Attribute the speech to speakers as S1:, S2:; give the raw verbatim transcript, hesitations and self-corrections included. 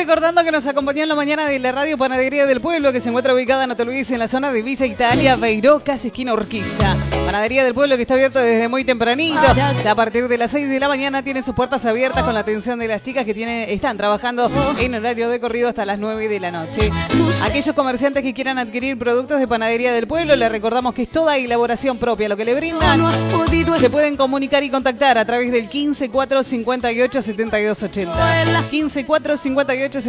S1: recordando que nos acompañó en la mañana de la radio Panadería del Pueblo, que se encuentra ubicada, no te olvides, en la zona de Villa Italia, Beiró, casi esquina Urquiza. Panadería del Pueblo que está abierto desde muy tempranito. A partir de las seis de la mañana tiene sus puertas abiertas con la atención de las chicas que tiene, están trabajando en horario de corrido hasta las nueve de la noche. Aquellos comerciantes que quieran adquirir productos de Panadería del Pueblo, les recordamos que es toda elaboración propia lo que le brindan. Se pueden comunicar y contactar a través del quince cuatro cincuenta y ocho setenta y dos ochenta. quince cuatro cincuenta y ocho